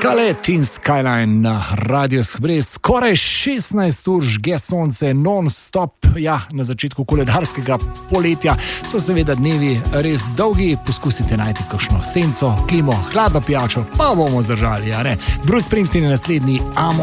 Scarlet in Skyline na Radio Express. Skoraj 16 ur žge sonce, non-stop. Ja, na začetku koledarskega poletja so seveda dnevi res dolgi. Poskusite najti kakšno senco, klimo, hladno pijačo, pa bomo zdržali, ja ne? Bruce Springsteen je naslednji, Amo.